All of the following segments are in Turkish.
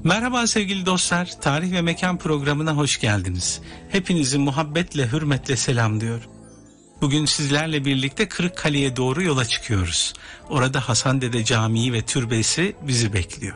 Merhaba sevgili dostlar, Tarih ve Mekan programına hoş geldiniz. Hepinizi muhabbetle, hürmetle selamlıyorum. Bugün sizlerle birlikte Kırıkkale'ye doğru yola çıkıyoruz. Orada Hasan Dede Camii ve Türbesi bizi bekliyor.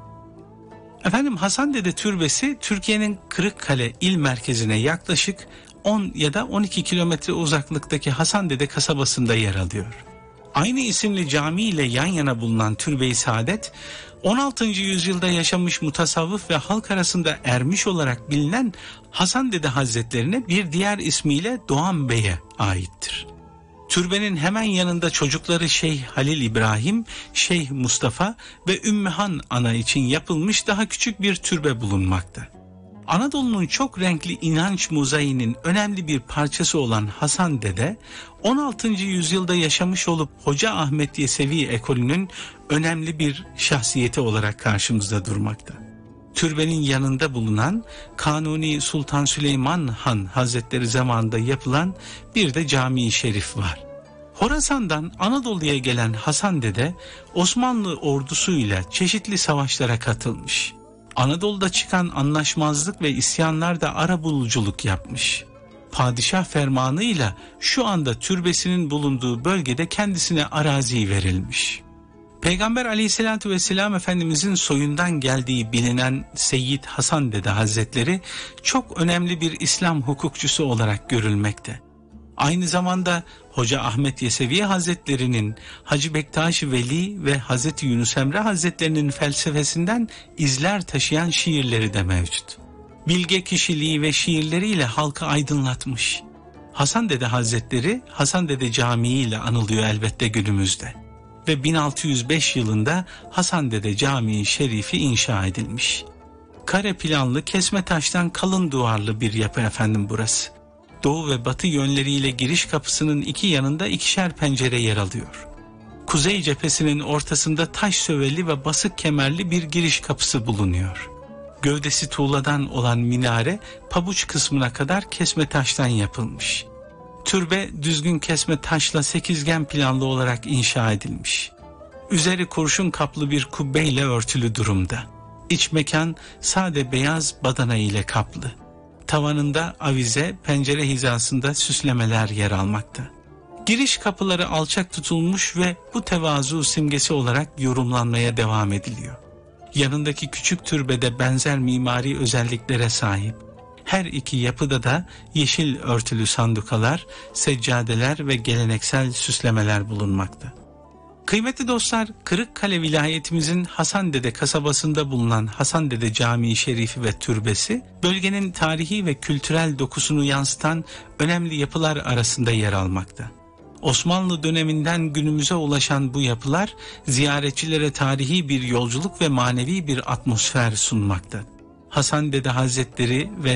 Efendim, Hasan Dede Türbesi Türkiye'nin Kırıkkale il merkezine yaklaşık 10 ya da 12 kilometre uzaklıktaki Hasan Dede kasabasında yer alıyor. Aynı isimli cami ile yan yana bulunan Türbe-i Saadet, 16. yüzyılda yaşamış mutasavvıf ve halk arasında ermiş olarak bilinen Hasan Dede Hazretlerine bir diğer ismiyle Doğan Bey'e aittir. Türbenin hemen yanında çocukları Şeyh Halil İbrahim, Şeyh Mustafa ve Ümmühan Ana için yapılmış daha küçük bir türbe bulunmakta. Anadolu'nun çok renkli inanç mozaiğinin önemli bir parçası olan Hasan Dede, 16. yüzyılda yaşamış olup Hoca Ahmet Yesevi ekolünün önemli bir şahsiyeti olarak karşımızda durmakta. Türbenin yanında bulunan Kanuni Sultan Süleyman Han Hazretleri zamanında yapılan bir de Cami-i Şerif var. Horasan'dan Anadolu'ya gelen Hasan Dede, Osmanlı ordusuyla çeşitli savaşlara katılmış. Anadolu'da çıkan anlaşmazlık ve isyanlarda arabuluculuk yapmış. Padişah fermanıyla şu anda türbesinin bulunduğu bölgede kendisine arazi verilmiş. Peygamber Aleyhisselatü Vesselam Efendimizin soyundan geldiği bilinen Seyyid Hasan Dede Hazretleri çok önemli bir İslam hukukçusu olarak görülmekte. Aynı zamanda Hoca Ahmet Yesevi Hazretleri'nin, Hacı Bektaş Veli ve Hazreti Yunus Emre Hazretleri'nin felsefesinden izler taşıyan şiirleri de mevcut. Bilge kişiliği ve şiirleriyle halkı aydınlatmış. Hasan Dede Hazretleri Hasan Dede Camii ile anılıyor elbette günümüzde. Ve 1605 yılında Hasan Dede Camii Şerifi inşa edilmiş. Kare planlı kesme taştan kalın duvarlı bir yapı efendim burası. Doğu ve batı yönleriyle giriş kapısının iki yanında ikişer pencere yer alıyor. Kuzey cephesinin ortasında taş söveli ve basık kemerli bir giriş kapısı bulunuyor. Gövdesi tuğladan olan minare pabuç kısmına kadar kesme taştan yapılmış. Türbe düzgün kesme taşla sekizgen planlı olarak inşa edilmiş. Üzeri kurşun kaplı bir kubbeyle örtülü durumda. İç mekan sade beyaz badana ile kaplı. Tavanında avize, pencere hizasında süslemeler yer almakta. Giriş kapıları alçak tutulmuş ve bu tevazu simgesi olarak yorumlanmaya devam ediliyor. Yanındaki küçük türbede benzer mimari özelliklere sahip. Her iki yapıda da yeşil örtülü sandukalar, seccadeler ve geleneksel süslemeler bulunmakta. Kıymetli dostlar, Kırıkkale vilayetimizin Hasan Dede kasabasında bulunan Hasan Dede Camii Şerifi ve Türbesi, bölgenin tarihi ve kültürel dokusunu yansıtan önemli yapılar arasında yer almakta. Osmanlı döneminden günümüze ulaşan bu yapılar, ziyaretçilere tarihi bir yolculuk ve manevi bir atmosfer sunmakta. Hasan Dede Hazretleri ve